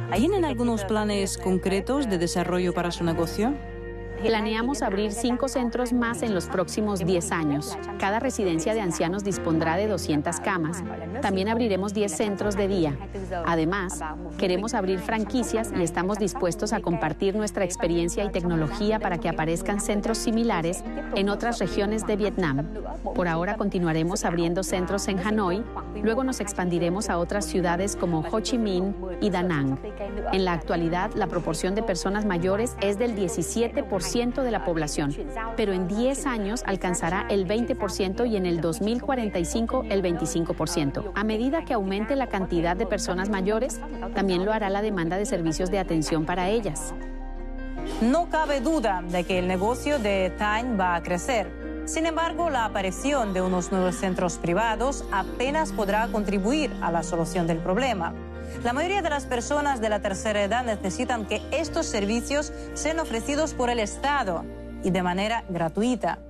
¿Tienen algunos planes concretos de desarrollo para su negocio? Planeamos abrir 5 centros más en los próximos 10 años. Cada residencia de ancianos dispondrá de 200 camas. También abriremos 10 centros de día. Además, queremos abrir franquicias y estamos dispuestos a compartir nuestra experiencia y tecnología para que aparezcan centros similares en otras regiones de Vietnam. Por ahora continuaremos abriendo centros en Hanoi, luego nos expandiremos a otras ciudades como Ho Chi Minh y Da Nang. En la actualidad, la proporción de personas mayores es del 17% de la población, pero en 10 años alcanzará el 20% y en el 2045 el 25%. A medida que aumente la cantidad de personas mayores, también lo hará la demanda de servicios de atención para ellas. No cabe duda de que el negocio de Thanh va a crecer. Sin embargo, la aparición de unos nuevos centros privados apenas podrá contribuir a la solución del problema. La mayoría de las personas de la tercera edad necesitan que estos servicios sean ofrecidos por el Estado y de manera gratuita.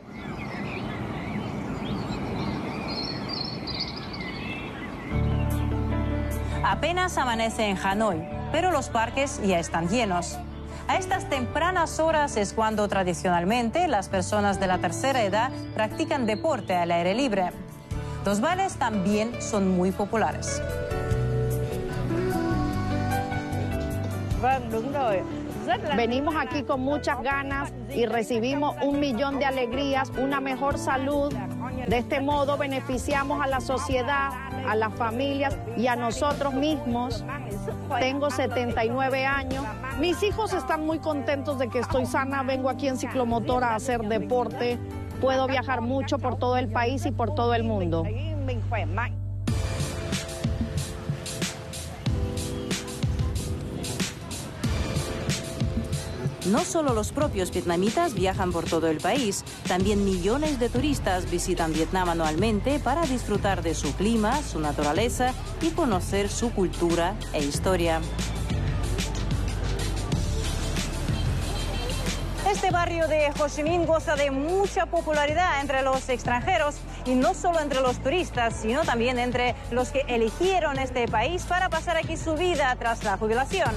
Apenas amanece en Hanoi, pero los parques ya están llenos. A estas tempranas horas es cuando tradicionalmente las personas de la tercera edad practican deporte al aire libre. Los bares también son muy populares. Venimos aquí con muchas ganas y recibimos 1 millón de alegrías, una mejor salud. De este modo beneficiamos a la sociedad, a las familias y a nosotros mismos. Tengo 79 años. Mis hijos están muy contentos de que estoy sana. Vengo aquí en ciclomotora a hacer deporte. Puedo viajar mucho por todo el país y por todo el mundo. No solo los propios vietnamitas viajan por todo el país, también millones de turistas visitan Vietnam anualmente para disfrutar de su clima, su naturaleza y conocer su cultura e historia. Este barrio de Ho Chi Minh goza de mucha popularidad entre los extranjeros y no solo entre los turistas, sino también entre los que eligieron este país para pasar aquí su vida tras la jubilación.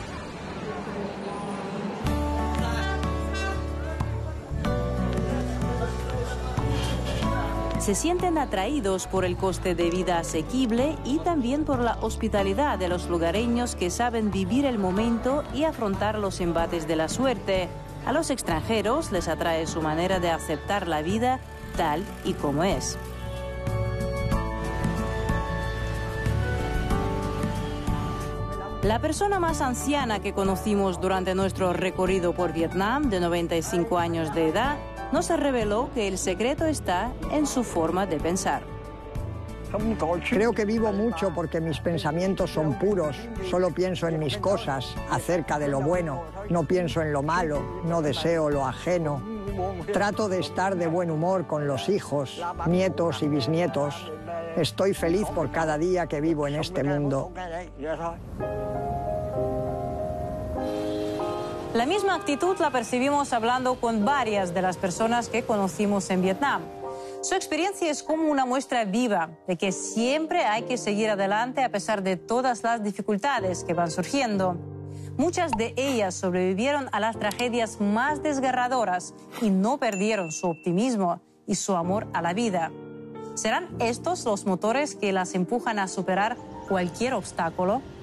Se sienten atraídos por el coste de vida asequible y también por la hospitalidad de los lugareños que saben vivir el momento y afrontar los embates de la suerte. A los extranjeros les atrae su manera de aceptar la vida tal y como es. La persona más anciana que conocimos durante nuestro recorrido por Vietnam, de 95 años de edad, nos reveló que el secreto está en su forma de pensar. Creo que vivo mucho porque mis pensamientos son puros. Solo pienso en mis cosas, acerca de lo bueno. No pienso en lo malo, no deseo lo ajeno. Trato de estar de buen humor con los hijos, nietos y bisnietos. Estoy feliz por cada día que vivo en este mundo. La misma actitud la percibimos hablando con varias de las personas que conocimos en Vietnam. Su experiencia es como una muestra viva de que siempre hay que seguir adelante a pesar de todas las dificultades que van surgiendo. Muchas de ellas sobrevivieron a las tragedias más desgarradoras y no perdieron su optimismo y su amor a la vida. ¿Serán estos los motores que las empujan a superar cualquier obstáculo?